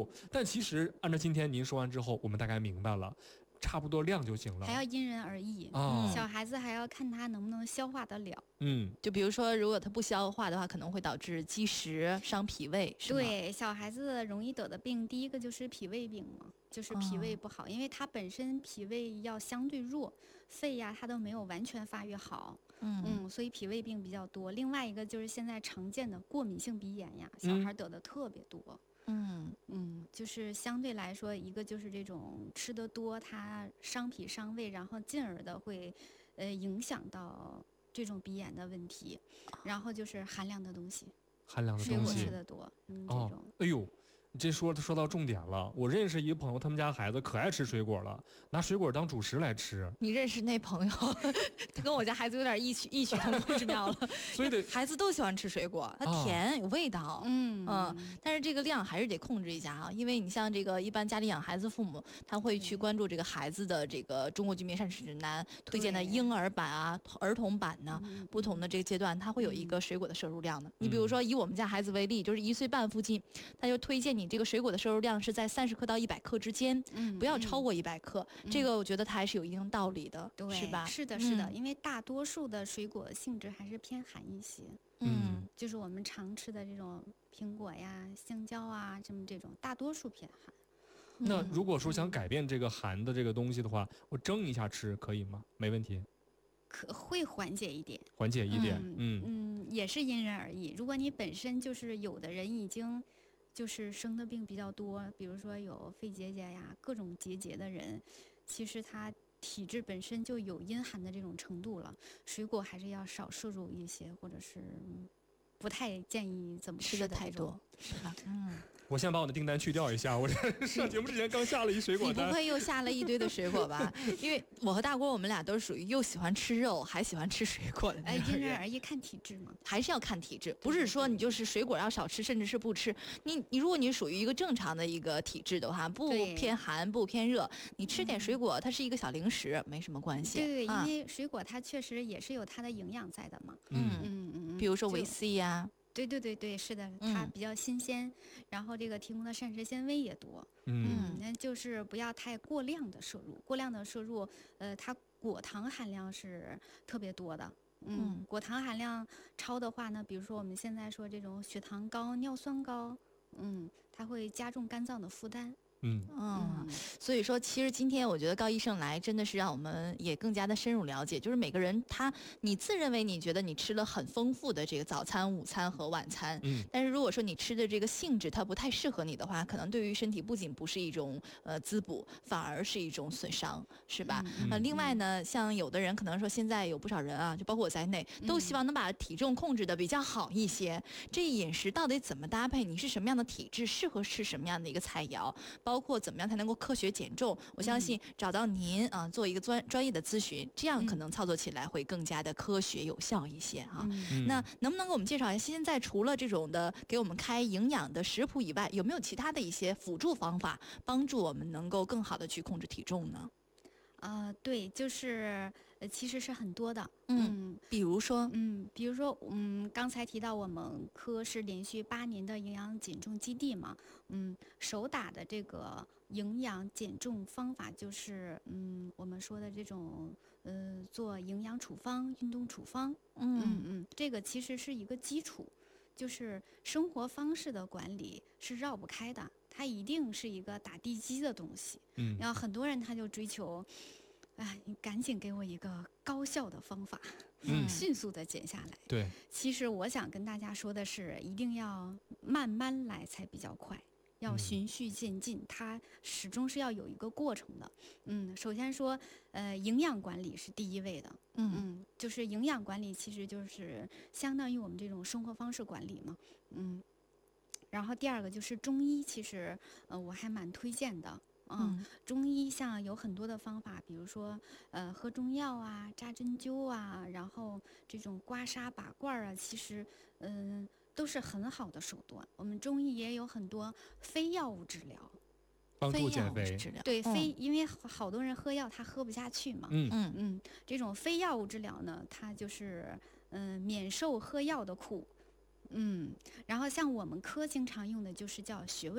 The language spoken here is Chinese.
呦，但其实按照今天您说完之后，我们大概明白了。差不多量就行了， 还要因人而异啊。 小孩子还要看他能不能消化得了。 就比如说，如果他不消化的话，可能会导致积食、伤脾胃，是吗？ 对，小孩子容易得的病，第一个就是脾胃病嘛，就是脾胃不好，因为他本身脾胃要相对弱，肺呀他都没有完全发育好，所以脾胃病比较多。另外一个就是现在常见的过敏性鼻炎呀，小孩得的特别多。就是相对来说，一个就是这种吃得多，它伤脾伤胃，然后进而的会，影响到这种鼻炎的问题。然后就是含量的东西，水果吃得多，这种。 哎呦。你这说到重点了，我认识一个朋友，他们家孩子可爱吃水果了，拿水果当主食来吃。 你认识那朋友，他跟我家孩子有点异曲同工之妙了。 所以孩子都喜欢吃水果，它甜有味道，但是这个量还是得控制一下啊，因为你像这个一般家里养孩子父母，他会去关注这个孩子的这个中国居民膳食指南推荐的婴儿版啊、儿童版呢，不同的这个阶段，它会有一个水果的摄入量的。你比如说以我们家孩子为例，就是1岁半附近，他就推荐你这个水果的摄入量是在30克到100克之间，不要超过100克。这个我觉得它还是有一定道理的，是吧？ 是的，因为大多数的水果性质还是偏寒一些。就是我们常吃的这种苹果呀、香蕉啊，这种大多数偏寒。 那如果说想改变这个寒的这个东西的话，我蒸一下吃可以吗？没问题。 会缓解一点，也是因人而异。如果你本身就是有的人已经就是生的病比较多，比如说有肺结节呀、各种结节的人，其实他体质本身就有阴寒的这种程度了，水果还是要少摄入一些，或者是不太建议怎么吃的太多，是吧？ 我先把我的订单去掉一下，我这上节目之前刚下了一水果单。 你不会又下了一堆的水果吧？因为我和大郭我们俩都是属于又喜欢吃肉还喜欢吃水果的那种人。 因人而异，看体质嘛， 还是要看体质，不是说你就是水果要少吃，甚至是不吃。你如果你属于一个正常的一个体质的话，不偏寒不偏热，你吃点水果，它是一个小零食，没什么关系。 对，因为水果它确实也是有它的营养在的嘛。 比如说维 C 呀。 对，是的，它比较新鲜，然后这个提供的膳食纤维也多。那就是不要太过量的摄入，它果糖含量是特别多的。果糖含量超的话呢，比如说我们现在说这种血糖高、尿酸高，它会加重肝脏的负担。 所以说其实今天我觉得高医生来真的是让我们也更加的深入了解，就是每个人你自认为你觉得你吃了很丰富的这个早餐、午餐和晚餐，但是如果说你吃的这个性质它不太适合你的话，可能对于身体不仅不是一种滋补，反而是一种损伤，是吧？另外呢，像有的人可能说现在有不少人啊，就包括我在内，都希望能把体重控制的比较好一些。这饮食到底怎么搭配？你是什么样的体质，适合吃什么样的一个菜肴？包括怎么样才能够科学减重，我相信找到您做一个专业的咨询，这样可能操作起来会更加的科学有效一些哈。那能不能给我们介绍一下，现在除了这种的给我们开营养的食谱以外，有没有其他的一些辅助方法，帮助我们能够更好的去控制体重呢？ 对，就是其实是很多的。 比如说， 刚才提到我们科是连续8年的营养减重基地嘛，首打的这个营养减重方法就是我们说的这种做营养处方、运动处方。这个其实是一个基础，就是生活方式的管理是绕不开的。它一定是一个打地基的东西，然后很多人他就追求，你赶紧给我一个高效的方法，迅速的减下来。 对， 其实我想跟大家说的是，一定要慢慢来才比较快，要循序渐进，它始终是要有一个过程的。首先说，营养管理是第一位的。就是营养管理其实就是相当于我们这种生活方式管理嘛。然后第二个就是中医，其实我还蛮推荐的。中医像有很多的方法，比如说喝中药啊、扎针灸啊，然后这种刮痧拔罐啊，其实都是很好的手段。我们中医也有很多非药物治疗， 帮助减肥。 对，因为好多人喝药他喝不下去嘛。这种非药物治疗呢，它就是免受喝药的苦。然后像我们科经常用的就是叫穴位